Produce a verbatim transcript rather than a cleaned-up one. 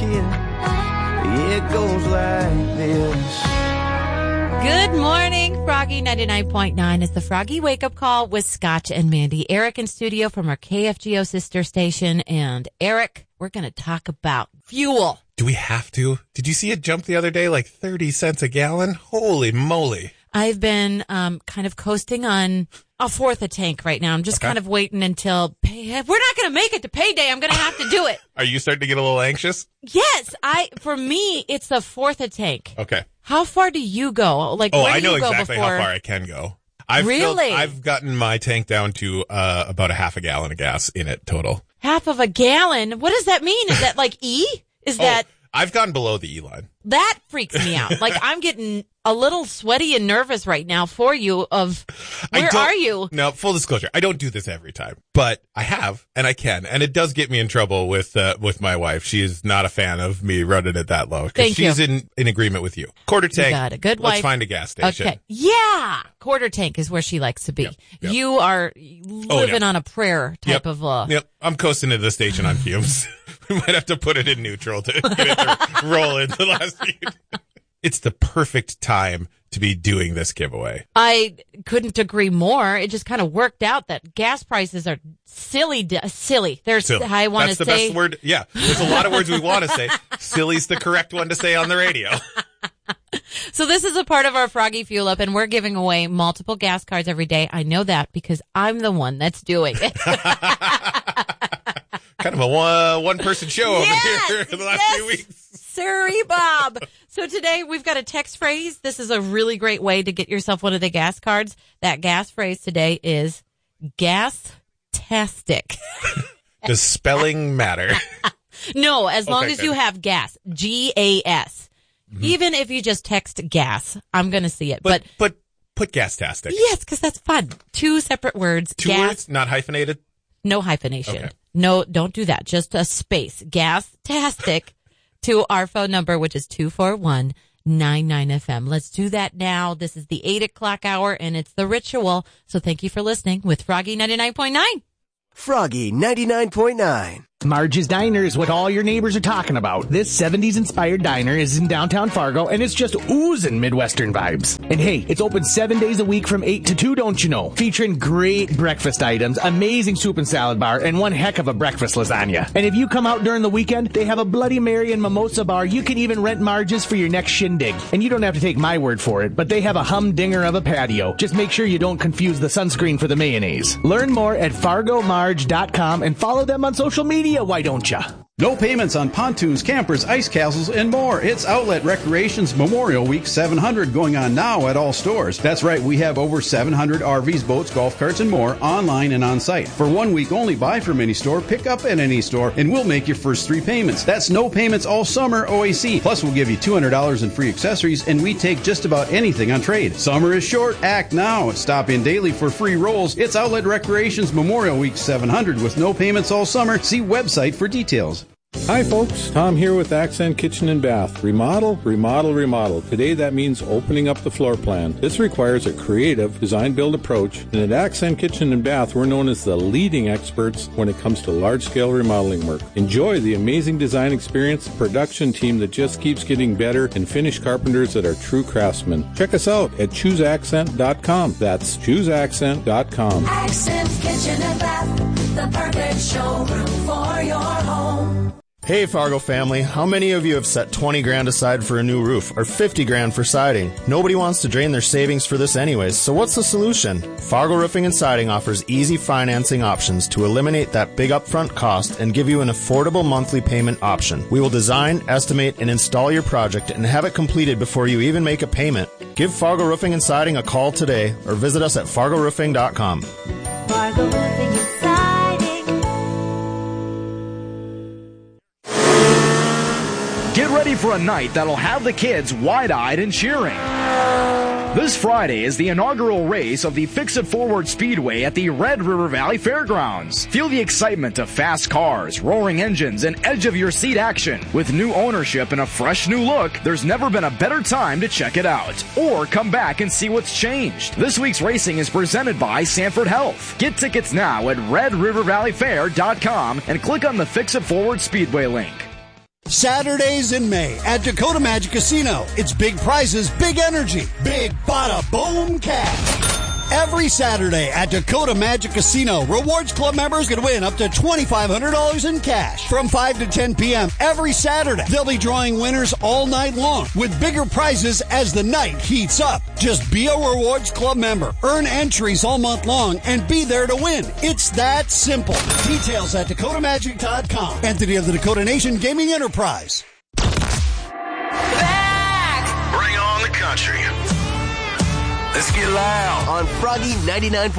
kid. It goes like this. Good morning, Froggy ninety-nine point nine is the Froggy Wake-Up Call with Scotch and Mandy. Eric in studio from our K F G O sister station. And Eric, we're going to talk about fuel. Do we have to? Did you see it jump the other day like thirty cents a gallon? Holy moly. I've been um, kind of coasting on a fourth a tank right now. I'm just okay. kind of waiting until pay. We're not going to make it to payday. I'm going to have to do it. Are you starting to get a little anxious? Yes. I. For me, it's a fourth a tank. Okay. How far do you go? Like, oh, where do I know you go exactly before? how far I can go. I've really? Filled, I've gotten my tank down to uh, about a half a gallon of gas in it total. Half of a gallon? What does that mean? Is that like E? Is oh, that... I've gone below the E line. That freaks me out. Like, I'm getting a little sweaty and nervous right now for you of, where are you? No, full disclosure, I don't do this every time, but I have, and I can, and it does get me in trouble with uh, with my wife. She is not a fan of me running it that low. Thank she's you. in, in agreement with you. Quarter tank. You got a good Let's wife. find a gas station. Okay. Yeah. Quarter tank is where she likes to be. Yep, yep. You are living oh, yeah. on a prayer type yep. of... Uh, yep. I'm coasting to the station on fumes. We might have to put it in neutral to get it to roll into the last few. It's the perfect time to be doing this giveaway. I couldn't agree more. It just kind of worked out that gas prices are silly. Silly. There's, silly. I want to say. That's the best word. Yeah. There's a lot of words we want to say. Silly's the correct one to say on the radio. So this is a part of our Froggy Fuel Up, and we're giving away multiple gas cards every day. I know that because I'm the one that's doing it. Kind of a one, one person show yes, over here in the last yes, few weeks. Sorry, Bob. So today we've got a text phrase. This is a really great way to get yourself one of the gas cards. That gas phrase today is gas-tastic. Does spelling matter? No, as long okay, as good. you have gas. G A S. Mm-hmm. Even if you just text gas, I'm going to see it. But, but but put gas-tastic. Yes, because that's fun. Two separate words. Two gas, words, not hyphenated? No hyphenation. Okay. No, don't do that. Just a space. Gas-tastic to our phone number, which is two four one nine nine F M. Let's do that now. This is the eight o'clock hour, and it's the ritual. So thank you for listening with Froggy ninety-nine point nine. Froggy ninety-nine point nine. Marge's Diner is what all your neighbors are talking about. This seventies-inspired diner is in downtown Fargo, and it's just oozing Midwestern vibes. And hey, it's open seven days a week from eight to two, don't you know? Featuring great breakfast items, amazing soup and salad bar, and one heck of a breakfast lasagna. And if you come out during the weekend, they have a Bloody Mary and mimosa bar. You can even rent Marge's for your next shindig. And you don't have to take my word for it, but they have a humdinger of a patio. Just make sure you don't confuse the sunscreen for the mayonnaise. Learn more at fargo marge dot com and follow them on social media. Why don't ya? No payments on pontoons, campers, ice castles, and more. It's Outlet Recreations Memorial Week seven hundred going on now at all stores. That's right, we have over seven hundred R Vs, boats, golf carts, and more online and on site. For one week only, buy from any store, pick up at any store, and we'll make your first three payments. That's no payments all summer, O A C. Plus, we'll give you two hundred dollars in free accessories, and we take just about anything on trade. Summer is short. Act now. Stop in daily for free rolls. It's Outlet Recreations Memorial Week seven hundred with no payments all summer. See website for details. Hi folks, Tom here with Accent Kitchen and Bath. Remodel, remodel, remodel. Today that means opening up the floor plan. This requires a creative design-build approach, and at Accent Kitchen and Bath we're known as the leading experts when it comes to large-scale remodeling work. Enjoy the amazing design experience, production team that just keeps getting better, and finished carpenters that are true craftsmen. Check us out at choose accent dot com. That's choose accent dot com. Accent Kitchen and Bath, the perfect showroom for your home. Hey Fargo family, how many of you have set twenty grand aside for a new roof or fifty grand for siding? Nobody wants to drain their savings for this anyways, so what's the solution? Fargo Roofing and Siding offers easy financing options to eliminate that big upfront cost and give you an affordable monthly payment option. We will design, estimate, and install your project and have it completed before you even make a payment. Give Fargo Roofing and Siding a call today or visit us at fargo roofing dot com. Fargo Roofing and Siding. Get ready for a night that'll have the kids wide-eyed and cheering. This Friday is the inaugural race of the Fix-It Forward Speedway at the Red River Valley Fairgrounds. Feel the excitement of fast cars, roaring engines, and edge-of-your-seat action. With new ownership and a fresh new look, there's never been a better time to check it out. Or come back and see what's changed. This week's racing is presented by Sanford Health. Get tickets now at red river valley fair dot com and click on the Fix-It Forward Speedway link. Saturdays in May at Dakota Magic Casino. It's big prizes, big energy, big bada boom cash. Every Saturday at Dakota Magic Casino, Rewards Club members can win up to twenty-five hundred dollars in cash from five to ten p.m. every Saturday. They'll be drawing winners all night long with bigger prizes as the night heats up. Just be a Rewards Club member, earn entries all month long, and be there to win. It's that simple. Details at dakota magic dot com. Entity of the Dakota Nation Gaming Enterprise. Back! Bring on the country. Let's get loud On Froggy ninety-nine.